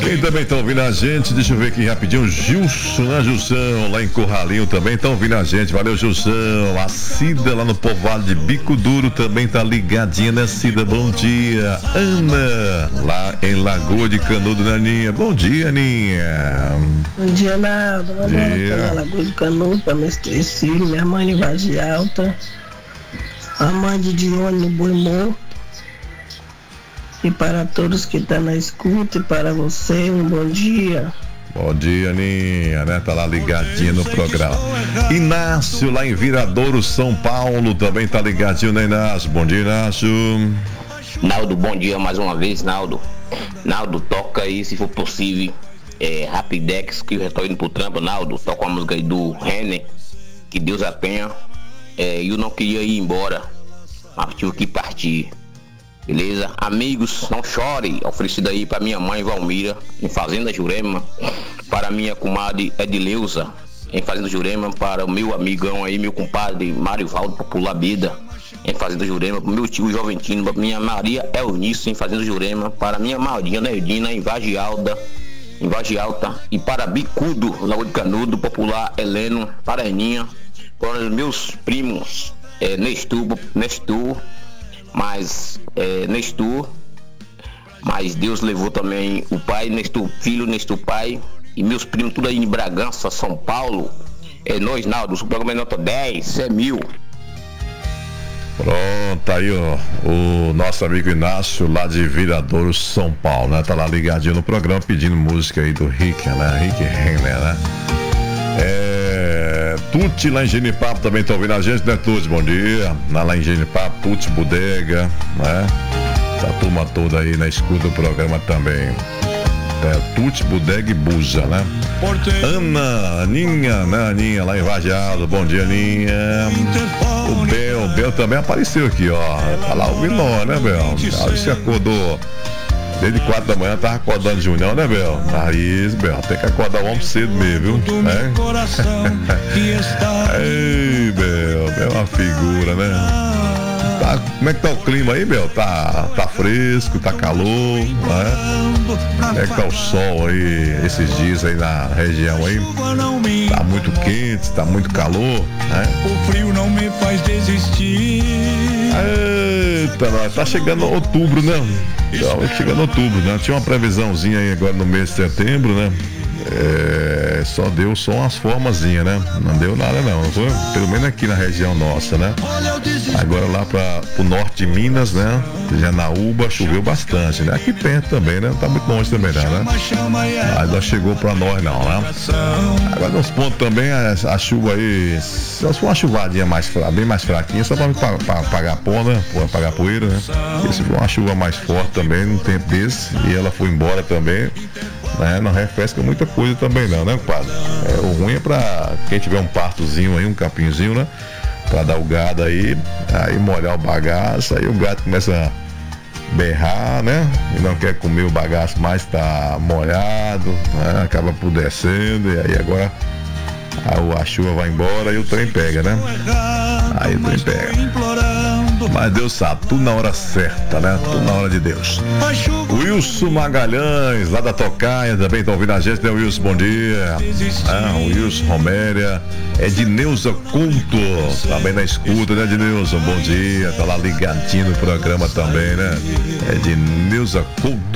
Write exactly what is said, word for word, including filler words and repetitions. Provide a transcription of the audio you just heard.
Quem também tá ouvindo a gente, deixa eu ver aqui rapidinho, Gilson, né, Gilson, lá em Corralinho também tá ouvindo a gente, valeu, Gilson. A Cida lá no povoado de Bico Duro também tá ligadinha, né, Cida? Bom dia. Ana, lá em Lagoa de Canudo, né, Aninha? Bom dia, Aninha. Bom dia, Naldo. Bom dia. Lagoa de Canudo, para meus três filhos, minha mãe de Vargem Alta, a mãe de Dione no Boimô. E para todos que estão na escuta, e para você, um bom dia. Bom dia, Aninha, né? Tá lá ligadinha no programa. Inácio, lá em Viradouro, São Paulo, também tá ligadinho, né, Inácio? Bom dia, Inácio. Naldo, bom dia mais uma vez, Naldo. Naldo, toca aí, se for possível, é, Rapidex, que eu já tô indo pro trampo, Naldo. Toca a música aí do René, que Deus a tenha. É, eu não queria ir embora, mas tive que partir. Beleza? Amigos, não chore. Oferecido aí para minha mãe Valmira, em Fazenda Jurema. Para minha comadre Edileuza, em Fazenda Jurema. Para o meu amigão aí, meu compadre Marivaldo Popular Bida, em Fazenda Jurema. Para o meu tio Joventino, para minha Maria Elnice, em Fazenda Jurema. Para minha Maria Nerdina, em Vargem Alta, em Vargem Alta. E para Bicudo, Lagoa de Canudo, Popular Heleno, para Eninha. Para os meus primos, é, Nestor, Nestor. Mas é, Nestor, mas Deus levou também o pai, Nestor filho, Nestor pai, e meus primos tudo aí em Bragança, São Paulo. É nós, Naldo, o programa é nota dez, é mil. Pronto, aí ó, o nosso amigo Inácio lá de Viradouro, São Paulo, né? Tá lá ligadinho no programa pedindo música aí do Rick, né? Rick Renner, né? É. Tuti lá em Genipapo também tá ouvindo a gente, né, Tuti? Bom dia. Lá em Genipapo, Tuti Bodega, né? Essa turma toda aí na escuta do programa também. É, Tuti, Bodega e Busa, né? Ana, Aninha, né, Aninha, lá em Vargem Alta. Bom dia, Aninha. O Bel, o Bel também apareceu aqui, ó. Tá lá ouvindo nós, né, Bel? Ah, você acordou desde quatro da manhã, tava acordando de união, né, Bel? Aí, Bel, tem que acordar o homem cedo mesmo, viu? É? Ei, Bel, Bel é uma figura, né? Tá, como é que tá o clima aí, Bel? Tá, tá fresco, tá calor, né? Como é que tá o sol aí, esses dias aí na região aí? Tá muito quente, tá muito calor, né? O frio não me faz desistir. Eita, nós tá chegando outubro, né? Então, chegando outubro, né? Tinha uma previsãozinha aí agora no mês de setembro, né? É, só deu só umas formazinhas, né? Não deu nada não, não foi? Pelo menos aqui na região nossa, né? Agora lá para o norte de Minas, né? Janaúba, choveu bastante, né? Aqui perto também, né? Não tá muito longe também não, né? Mas não chegou para nós não, né? Agora nos pontos também a, a chuva aí, só foi uma chuvadinha mais fraca, bem mais fraquinha, só para apagar pó, né? Para apagar poeira, né? E se for uma chuva mais forte também num tempo desse e ela foi embora também, né? Não refresca muita coisa também não, né, compadre? É, o ruim é pra quem tiver um partozinho aí, um capinzinho, né? Pra dar o gado aí, aí molhar o bagaço, aí o gado começa a berrar, né? E não quer comer o bagaço mais, tá molhado, né? Acaba apodrecendo, e aí agora a, a chuva vai embora e o trem pega, né? Aí o trem pega. Mas Deus sabe, tudo na hora certa, né? Tudo na hora de Deus. Wilson Magalhães, lá da Tocaia, também tá ouvindo a gente, né, Wilson? Bom dia. Ah, o Wilson Roméria, é de Neuza Couto, também na escuta, né, de Neuza? Bom dia, tá lá ligadinho no programa também, né? É de Neuza Couto.